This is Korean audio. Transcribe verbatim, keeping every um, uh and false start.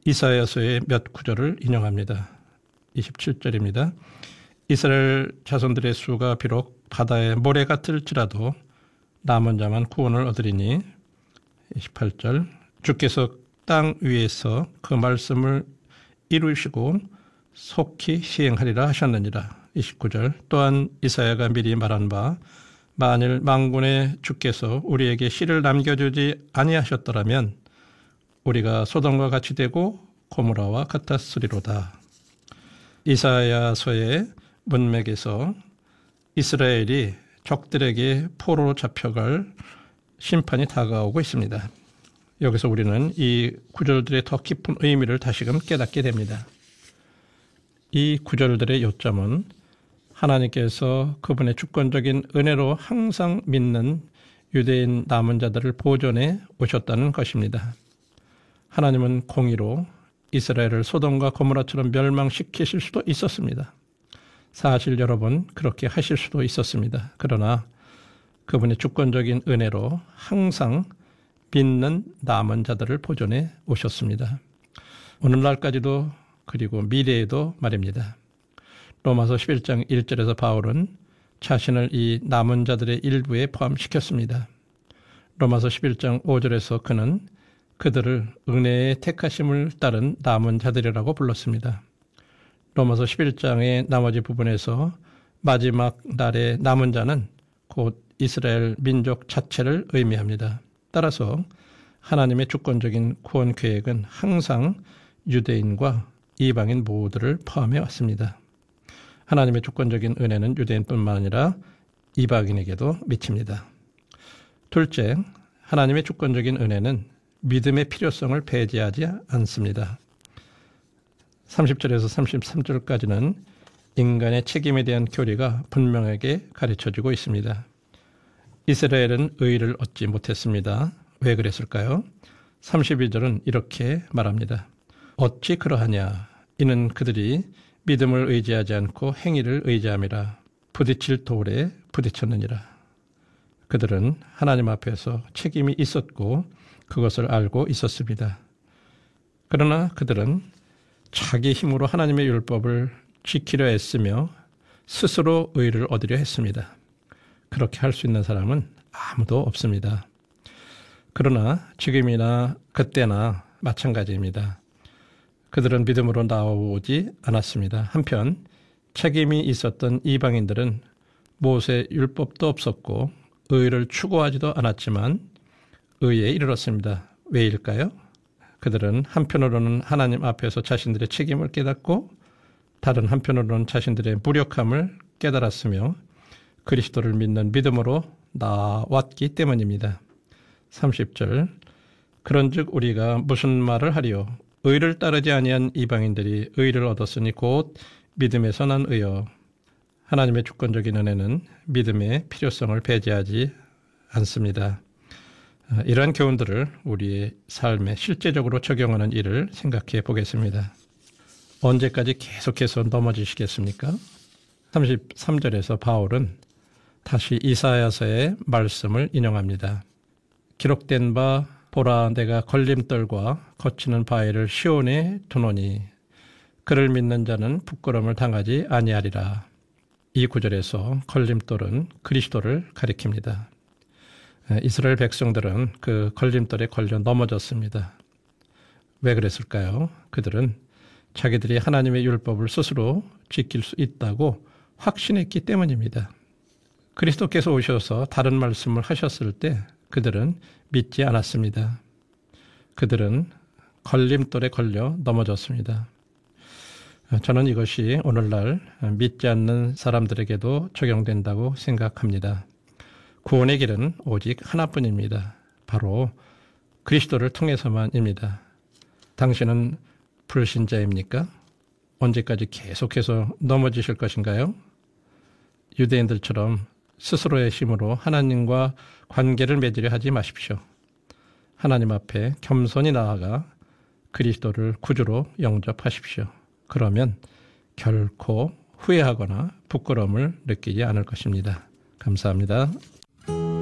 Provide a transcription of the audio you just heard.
이사야서의 몇 구절을 인용합니다. 이십칠 절입니다. 이스라엘 자손들의 수가 비록 바다의 모래 같을지라도 남은 자만 구원을 얻으리니. 이십팔 절 주께서 땅 위에서 그 말씀을 이루시고 속히 시행하리라 하셨느니라. 이십구 절 또한 이사야가 미리 말한 바 만일 만군의 주께서 우리에게 씨를 남겨주지 아니하셨더라면 우리가 소돔과 같이 되고 고모라와 같았으리로다. 이사야서의 문맥에서 이스라엘이 적들에게 포로로 잡혀갈 심판이 다가오고 있습니다. 여기서 우리는 이 구절들의 더 깊은 의미를 다시금 깨닫게 됩니다. 이 구절들의 요점은 하나님께서 그분의 주권적인 은혜로 항상 믿는 유대인 남은 자들을 보존해 오셨다는 것입니다. 하나님은 공의로 이스라엘을 소돔과 고모라처럼 멸망시키실 수도 있었습니다. 사실 여러분 그렇게 하실 수도 있었습니다. 그러나 그분의 주권적인 은혜로 항상 믿는 남은 자들을 보존해 오셨습니다. 오늘날까지도 그리고 미래에도 말입니다. 로마서 십일 장 일 절에서 바울은 자신을 이 남은 자들의 일부에 포함시켰습니다. 로마서 십일 장 오 절에서 그는 그들을 은혜의 택하심을 따른 남은 자들이라고 불렀습니다. 로마서 십일 장의 나머지 부분에서 마지막 날의 남은 자는 곧 이스라엘 민족 자체를 의미합니다. 따라서 하나님의 주권적인 구원 계획은 항상 유대인과 이방인 모두를 포함해 왔습니다. 하나님의 주권적인 은혜는 유대인뿐만 아니라 이방인에게도 미칩니다. 둘째, 하나님의 주권적인 은혜는 믿음의 필요성을 배제하지 않습니다. 삼십 절에서 삼십삼 절까지는 인간의 책임에 대한 교리가 분명하게 가르쳐지고 있습니다. 이스라엘은 의를 얻지 못했습니다. 왜 그랬을까요? 삼십이 절은 이렇게 말합니다. 어찌 그러하냐? 이는 그들이 믿음을 의지하지 않고 행위를 의지함이라. 부딪힐 돌에 부딪혔느니라. 그들은 하나님 앞에서 책임이 있었고 그것을 알고 있었습니다. 그러나 그들은 자기 힘으로 하나님의 율법을 지키려 애쓰며 스스로 의를 얻으려 했습니다. 그렇게 할 수 있는 사람은 아무도 없습니다. 그러나 지금이나 그때나 마찬가지입니다. 그들은 믿음으로 나오지 않았습니다. 한편 책임이 있었던 이방인들은 모세 율법도 없었고 의를 추구하지도 않았지만 의에 이르렀습니다. 왜일까요? 그들은 한편으로는 하나님 앞에서 자신들의 책임을 깨닫고 다른 한편으로는 자신들의 무력함을 깨달았으며 그리스도를 믿는 믿음으로 나왔기 때문입니다. 삼십 절 그런즉 우리가 무슨 말을 하리요? 의를 따르지 아니한 이방인들이 의를 얻었으니 곧 믿음에서 난 의요. 하나님의 주권적인 은혜는 믿음의 필요성을 배제하지 않습니다. 이러한 교훈들을 우리의 삶에 실제적으로 적용하는 일을 생각해 보겠습니다. 언제까지 계속해서 넘어지시겠습니까? 삼십삼 절에서 바울은 다시 이사야서의 말씀을 인용합니다. 기록된 바 보라 내가 걸림돌과 거치는 바위를 시온에 두노니 그를 믿는 자는 부끄러움을 당하지 아니하리라. 이 구절에서 걸림돌은 그리스도를 가리킵니다. 이스라엘 백성들은 그 걸림돌에 걸려 넘어졌습니다. 왜 그랬을까요? 그들은 자기들이 하나님의 율법을 스스로 지킬 수 있다고 확신했기 때문입니다. 그리스도께서 오셔서 다른 말씀을 하셨을 때 그들은 믿지 않았습니다. 그들은 걸림돌에 걸려 넘어졌습니다. 저는 이것이 오늘날 믿지 않는 사람들에게도 적용된다고 생각합니다. 구원의 길은 오직 하나뿐입니다. 바로 그리스도를 통해서만입니다. 당신은 불신자입니까? 언제까지 계속해서 넘어지실 것인가요? 유대인들처럼 스스로의 힘으로 하나님과 관계를 맺으려 하지 마십시오. 하나님 앞에 겸손히 나아가 그리스도를 구주로 영접하십시오. 그러면 결코 후회하거나 부끄러움을 느끼지 않을 것입니다. 감사합니다.